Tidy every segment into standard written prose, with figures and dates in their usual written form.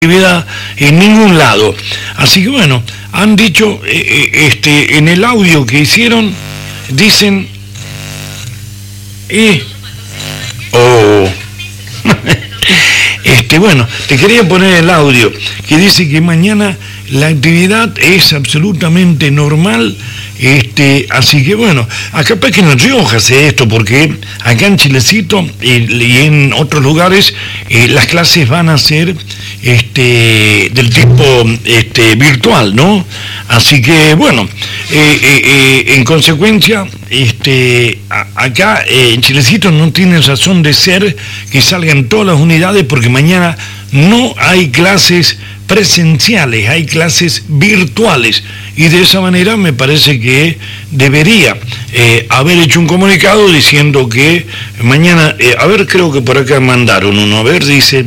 actividad en ningún lado. Así que bueno, han dicho, en el audio que hicieron, dicen, bueno, te quería poner el audio, que dice que mañana la actividad es absolutamente normal, así que bueno, acá capaz que en Rioja hace esto, porque acá en Chilecito y en otros lugares las clases van a ser del tipo virtual, ¿no? Así que bueno, en consecuencia, acá en Chilecito no tiene razón de ser que salgan todas las unidades, porque mañana no hay clases presenciales, hay clases virtuales, y de esa manera me parece que debería haber hecho un comunicado diciendo que mañana, creo que por acá mandaron uno, dice,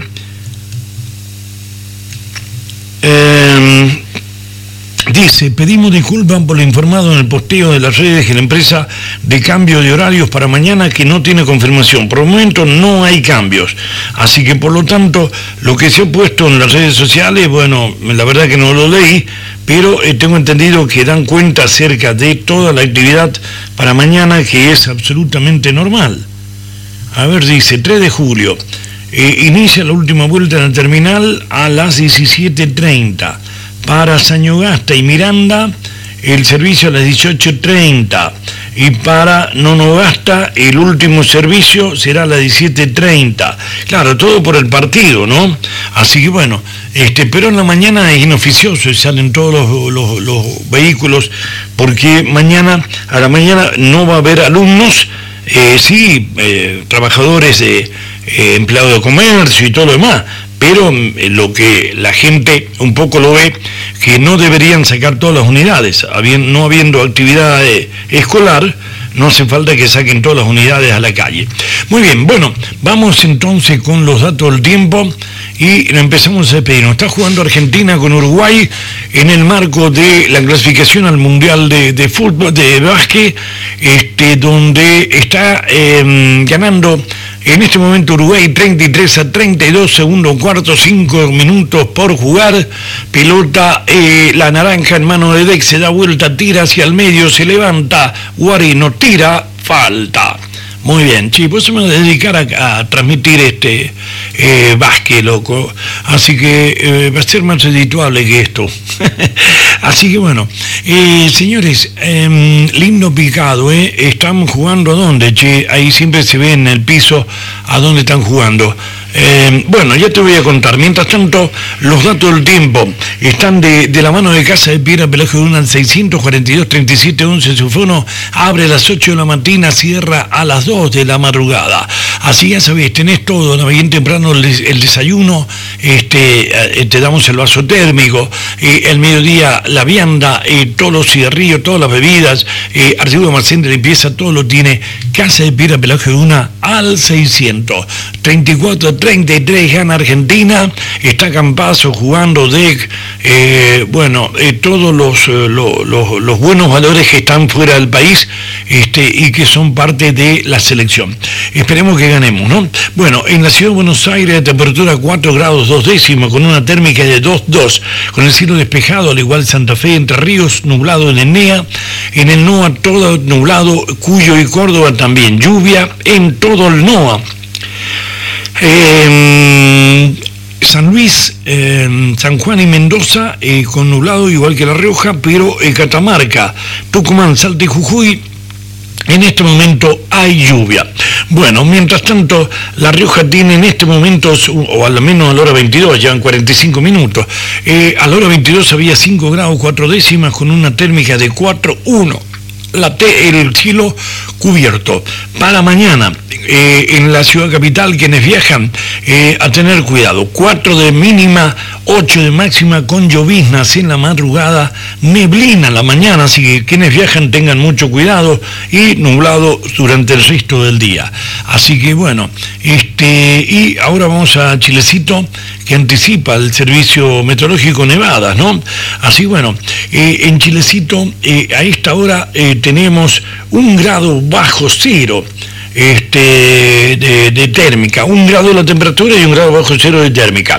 pedimos disculpas por lo informado en el posteo de las redes de la empresa de cambio de horarios para mañana, que no tiene confirmación. Por el momento no hay cambios. Así que por lo tanto, lo que se ha puesto en las redes sociales, bueno, la verdad que no lo leí, pero tengo entendido que dan cuenta acerca de toda la actividad para mañana, que es absolutamente normal. Dice, 3 de julio, inicia la última vuelta en la terminal a las 17:30. Para Sañogasta y Miranda, el servicio a las 18:30. Y para Nonogasta, el último servicio será a las 17:30. Claro, todo por el partido, ¿no? Así que bueno, pero en la mañana es inoficioso y salen todos los vehículos, porque a la mañana no va a haber alumnos, trabajadores de empleados de comercio y todo lo demás. Pero lo que la gente un poco lo ve, que no deberían sacar todas las unidades, no habiendo actividad escolar, no hace falta que saquen todas las unidades a la calle. Muy bien, bueno, vamos entonces con los datos del tiempo y empezamos a despedirnos. Está jugando Argentina con Uruguay en el marco de la clasificación al Mundial de fútbol, de básquet, donde está ganando en este momento Uruguay 33-32, segundo cuarto, 5 minutos por jugar. Pelota, la naranja en mano de Dex, se da vuelta, tira hacia el medio, se levanta, Guarino tira, falta. Muy bien, pues se me va a dedicar a transmitir básquet, loco. Así que va a ser más redituable que esto. Así que bueno, señores, lindo picado, estamos jugando ¿a dónde, che? Ahí siempre se ve en el piso a dónde están jugando. Bueno, ya te voy a contar. Mientras tanto, los datos del tiempo están de la mano de Casa de Piedra Pelagio de Unal, 642-3711, su fono abre a las 8 de la mañana, cierra a las 2 de la madrugada. Así ya sabés, tenés todo, bien temprano el desayuno, te damos el vaso térmico, el mediodía la vianda, todos los cigarrillos, todas las bebidas, artículos de almacén de limpieza, todo lo tiene Casa de Piedra Pelagio de Unal al 634-33, gana Argentina, está Campazo jugando todos los buenos valores que están fuera del país y que son parte de la selección. Esperemos que ganemos, ¿no? Bueno, en la ciudad de Buenos Aires, temperatura 4 grados 2 décimas, con una térmica de 2,2, con el cielo despejado, al igual Santa Fe, Entre Ríos, nublado en el NEA, en el NOA todo nublado, Cuyo y Córdoba también, lluvia en todo el NOA. San Luis, San Juan y Mendoza con nublado igual que La Rioja, pero Catamarca, Tucumán, Salta y Jujuy, en este momento hay lluvia. Bueno, mientras tanto, La Rioja tiene en este momento, o al menos a la hora 22, llevan 45 minutos, a la hora 22 había 5 grados 4 décimas con una térmica de 4,1. El cielo cubierto. Para mañana, en la ciudad capital, quienes viajan, a tener cuidado. 4 de mínima, 8 de máxima, con lloviznas en la madrugada, neblina en la mañana, así que quienes viajan tengan mucho cuidado, y nublado durante el resto del día. Así que bueno, y ahora vamos a Chilecito, que anticipa el servicio meteorológico nevadas, ¿no? Así bueno, en Chilecito a esta hora tenemos 1 grado bajo cero. de térmica, 1 grado la temperatura y 1 grado bajo cero de térmica.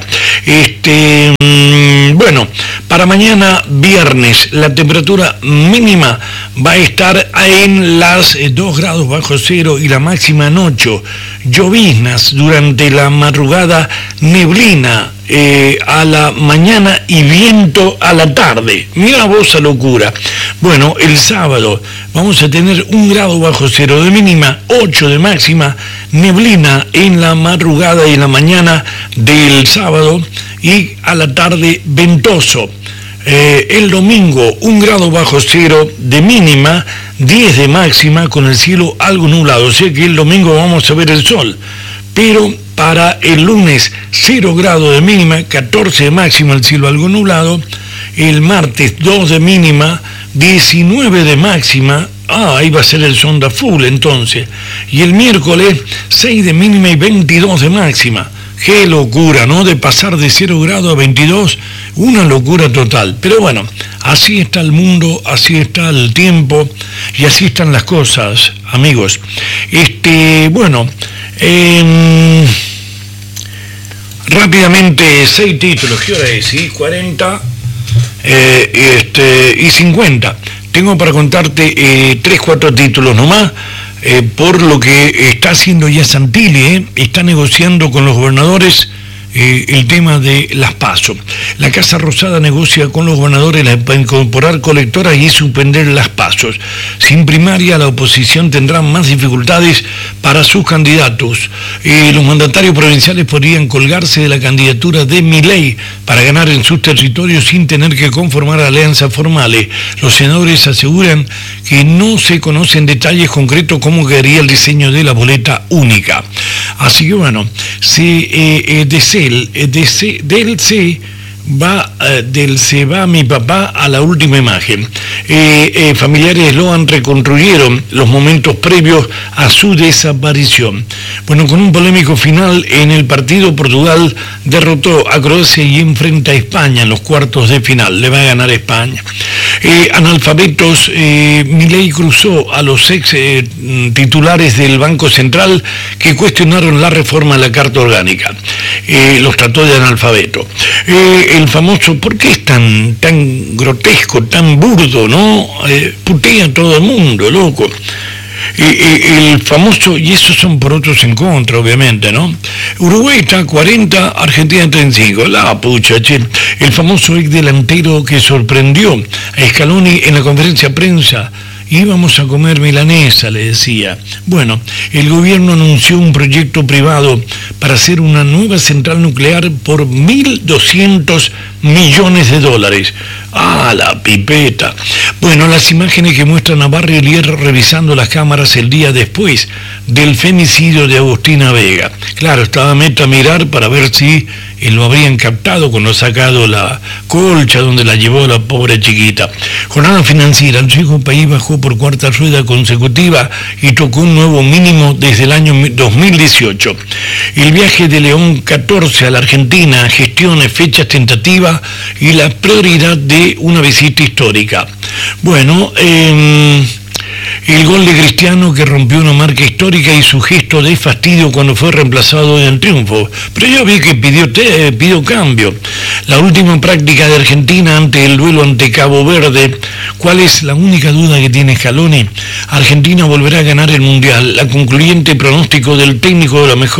Bueno, para mañana viernes la temperatura mínima va a estar en las 2 grados bajo cero y la máxima en 8. Lloviznas durante la madrugada, neblina a la mañana y viento a la tarde. Mira vos esa locura. Bueno, el sábado vamos a tener 1 grado bajo cero de mínima, 8 de máxima, neblina en la madrugada y en la mañana del sábado y a la tarde ventoso. El domingo 1 grado bajo cero de mínima, 10 de máxima con el cielo algo nublado. O sea que el domingo vamos a ver el sol. Pero para el lunes 0 grado de mínima, 14 de máxima, el cielo algo nublado. El martes 2 de mínima, 19 de máxima. Ahí va a ser el sonda full entonces. Y el miércoles 6 de mínima y 22 de máxima. Qué locura, ¿no? De pasar de 0 grado a 22, una locura total. Pero bueno, así está el mundo, así está el tiempo y así están las cosas, amigos. Bueno, rápidamente 6 títulos. ¿Qué hora es? ¿Sí? 40 y 50. Tengo para contarte 3, 4 títulos nomás. Por lo que está haciendo ya Santilli, está negociando con los gobernadores el tema de las PASO. La Casa Rosada negocia con los gobernadores para incorporar colectoras y suspender las PASOs. Sin primaria, la oposición tendrá más dificultades para sus candidatos. Los mandatarios provinciales podrían colgarse de la candidatura de Milei para ganar en sus territorios sin tener que conformar alianzas formales. Los senadores aseguran que no se conocen detalles concretos cómo quedaría el diseño de la boleta única. Así que bueno, del se va mi papá a la última imagen. Familiares Loan reconstruyeron los momentos previos a su desaparición. Bueno, con un polémico final en el partido, Portugal derrotó a Croacia y enfrenta a España en los cuartos de final. Le va a ganar España. Analfabetos, Milei cruzó a los ex titulares del Banco Central que cuestionaron la reforma de la Carta Orgánica. Los trató de analfabeto. El famoso, ¿por qué es tan grotesco, tan burdo, no? Putea a todo el mundo, loco. El famoso, y esos son por otros en contra, obviamente, ¿no? Uruguay está a 40, Argentina 35, la pucha, che. El famoso ex delantero que sorprendió a Scaloni en la conferencia de prensa. Íbamos a comer milanesa, le decía. Bueno, el gobierno anunció un proyecto privado para hacer una nueva central nuclear por 1.200 millones de dólares. ¡Ah, la pipeta! Bueno, las imágenes que muestran a Barrio Hierro revisando las cámaras el día después del femicidio de Agustina Vega. Claro, estaba meta a mirar para ver si lo habrían captado cuando ha sacado la colcha donde la llevó la pobre chiquita. Jornada financiera, el viejo país bajó por cuarta rueda consecutiva y tocó un nuevo mínimo desde el año 2018. El viaje de León 14 a la Argentina, gestiones, fechas tentativas y la prioridad de una visita histórica. Bueno, el gol de Cristiano que rompió una marca histórica y su gesto de fastidio cuando fue reemplazado en el triunfo. Pero yo vi que pidió cambio. La última práctica de Argentina ante el duelo ante Cabo Verde. ¿Cuál es la única duda que tiene Scaloni? Argentina volverá a ganar el Mundial. El concluyente pronóstico del técnico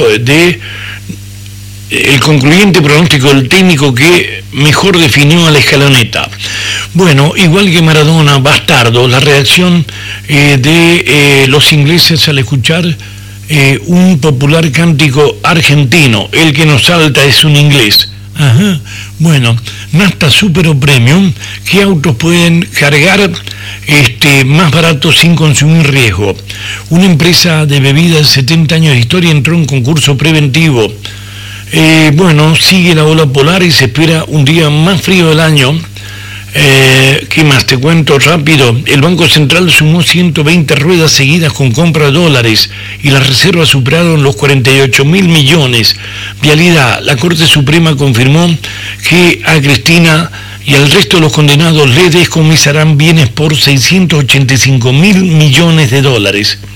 que mejor definió a la escaloneta. Bueno, igual que Maradona, bastardo, la reacción de los ingleses al escuchar un popular cántico argentino. El que nos salta es un inglés. Ajá. Bueno, Nafta Super o Premium, ¿qué autos pueden cargar más baratos sin consumir riesgo? Una empresa de bebidas de 70 años de historia entró en concurso preventivo. Bueno, sigue la ola polar y se espera un día más frío del año. ¿Qué más? Te cuento rápido. El Banco Central sumó 120 ruedas seguidas con compra de dólares y las reservas superaron los 48.000 millones. Vialidad. La Corte Suprema confirmó que a Cristina y al resto de los condenados le descomisarán bienes por 685.000 millones de dólares.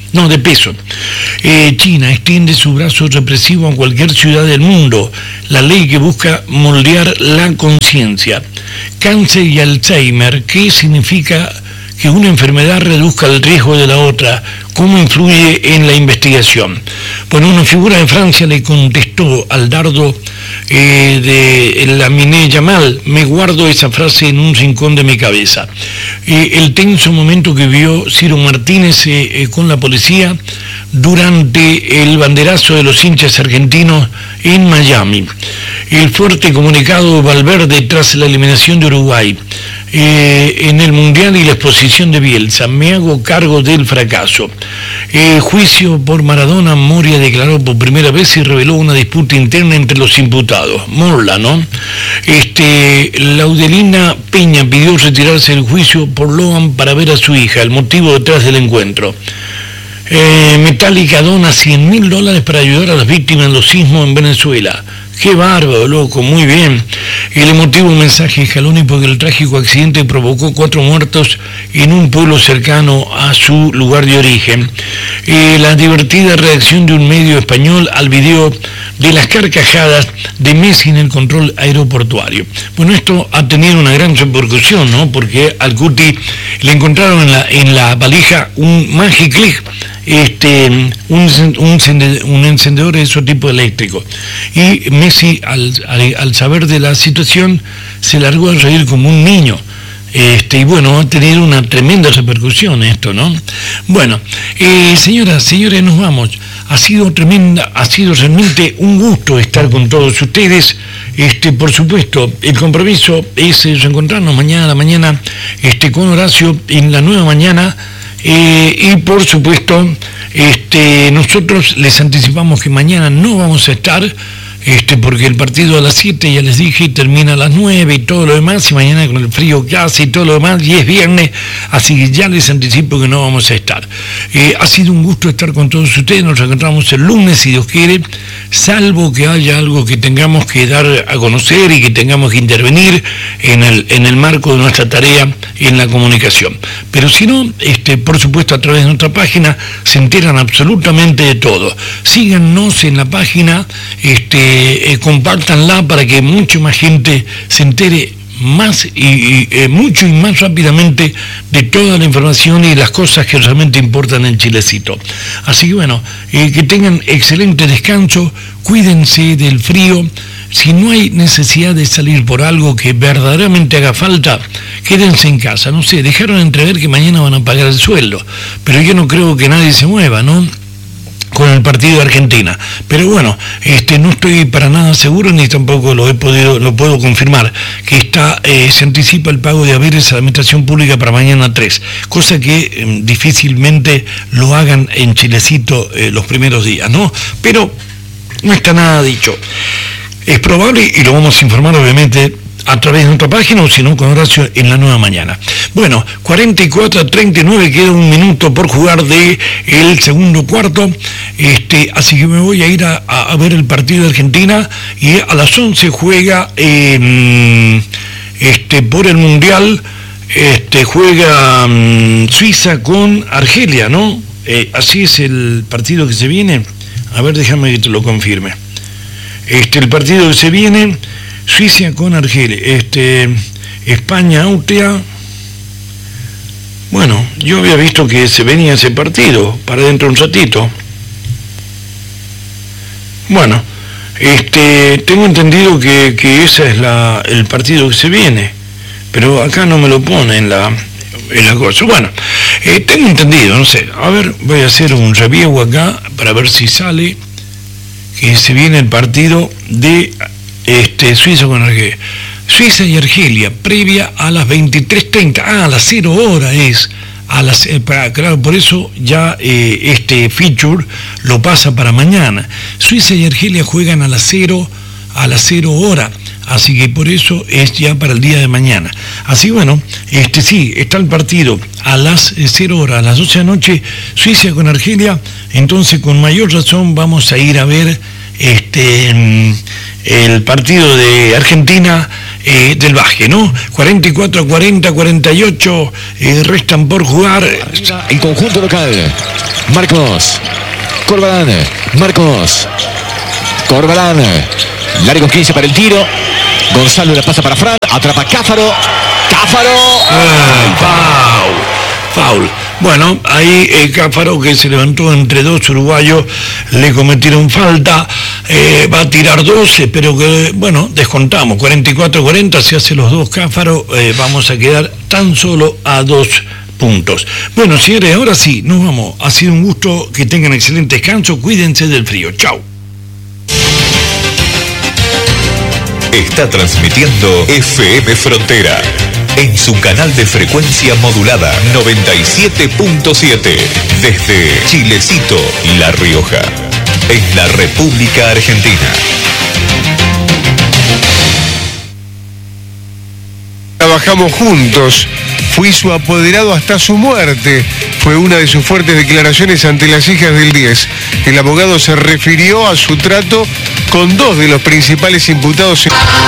de peso. China extiende su brazo represivo a cualquier ciudad del mundo. La ley que busca moldear la conciencia. Cáncer y Alzheimer, ¿qué significa que una enfermedad reduzca el riesgo de la otra? ¿Cómo influye en la investigación? Bueno, una figura de Francia le contestó al dardo de Lamine Yamal: me guardo esa frase en un rincón de mi cabeza. El tenso momento que vio Ciro Martínez con la policía durante el banderazo de los hinchas argentinos en Miami. El fuerte comunicado de Valverde tras la eliminación de Uruguay en el Mundial y la exposición de Bielsa: me hago cargo del fracaso. Juicio por Maradona. Moria declaró por primera vez y reveló una disputa interna entre los imputados. Morla, ¿no? Laudelina Peña pidió retirarse del juicio por Loan para ver a su hija, el motivo detrás del encuentro. Metallica dona $100.000 para ayudar a las víctimas de los sismos en Venezuela. ¡Qué bárbaro, loco! Muy bien. El emotivo mensaje escalón porque el trágico accidente provocó 4 muertos en un pueblo cercano a su lugar de origen. La divertida reacción de un medio español al video de las carcajadas de Messi en el control aeroportuario. Bueno, esto ha tenido una gran repercusión, ¿no? Porque al Cuti le encontraron en la valija un Magic Click, un encendedor de ese tipo eléctrico. Y Messi, al saber de la situación, se largó a reír como un niño. Y bueno, ha tenido una tremenda repercusión esto, ¿no? Bueno, señoras, señores, nos vamos. Ha sido realmente un gusto estar con todos ustedes. Por supuesto, el compromiso es encontrarnos mañana a la mañana con Horacio en la nueva mañana. Y por supuesto, nosotros les anticipamos que mañana no vamos a estar, porque el partido a las 7, ya les dije, termina a las 9 y todo lo demás, y mañana con el frío que hace y todo lo demás, y es viernes, así que ya les anticipo que no vamos a estar. Ha sido un gusto estar con todos ustedes. Nos encontramos el lunes, si Dios quiere, salvo que haya algo que tengamos que dar a conocer y que tengamos que intervenir en el marco de nuestra tarea en la comunicación. Pero si no, por supuesto, a través de nuestra página se enteran absolutamente de todo. Síganos en la página, compártanla para que mucha más gente se entere más mucho y más rápidamente de toda la información y las cosas que realmente importan en Chilecito. Así que bueno, que tengan excelente descanso, cuídense del frío. Si no hay necesidad de salir por algo que verdaderamente haga falta, quédense en casa. No sé, dejaron entrever que mañana van a pagar el sueldo, pero yo no creo que nadie se mueva, ¿no?, con el partido de Argentina. Pero bueno, no estoy para nada seguro, ni tampoco lo puedo confirmar, que se anticipa el pago de haberes a la administración pública para mañana 3, cosa que difícilmente lo hagan en Chilecito los primeros días, ¿no? Pero no está nada dicho. Es probable, y lo vamos a informar obviamente a través de nuestra página, o si no, con Horacio en la nueva mañana. Bueno, 44-39, queda un minuto por jugar de el segundo cuarto, así que me voy a ir a ver el partido de Argentina, y a las 11 juega por el Mundial, juega Suiza con Argelia, ¿no? Así es el partido que se viene. A ver, déjame que te lo confirme. El partido que se viene, Suiza con Argelia, España, Austria. Bueno, yo había visto que se venía ese partido para dentro de un ratito. Bueno, tengo entendido que ese es el partido que se viene, pero acá no me lo pone en la cosa. Bueno, tengo entendido, no sé. A ver, voy a hacer un review acá para ver si sale que se viene el partido de Suiza con Argelia. Suiza y Argelia, previa a las 23:30. A las 0 horas es. Claro, por eso ya este feature lo pasa para mañana. Suiza y Argelia juegan a las 0 horas. Así que por eso es ya para el día de mañana. Así bueno, sí, está el partido a las 0 horas, a las 12 de la noche, Suiza con Argelia. Entonces, con mayor razón, vamos a ir a ver el partido de Argentina del Baje, ¿no? 44-40, 48 restan por jugar. El conjunto local. Marcos. Corbalán. Marcos. Corbalán. Largo 15 para el tiro. Gonzalo la pasa para Fran. Atrapa Cáfaro. Cáfaro. Foul. Bueno, ahí Cáfaro, que se levantó entre dos uruguayos, le cometieron falta, va a tirar 12, pero que, bueno, descontamos, 44-40, si hace los dos Cáfaro, vamos a quedar tan solo a 2 puntos. Bueno, señores, ahora sí, nos vamos. Ha sido un gusto, que tengan excelente descanso, cuídense del frío. Chau. Está transmitiendo FM Frontera en su canal de frecuencia modulada 97.7 desde Chilecito, La Rioja, en la República Argentina. Trabajamos juntos, fui su apoderado hasta su muerte, fue una de sus fuertes declaraciones ante las hijas del 10. El abogado se refirió a su trato con dos de los principales imputados en...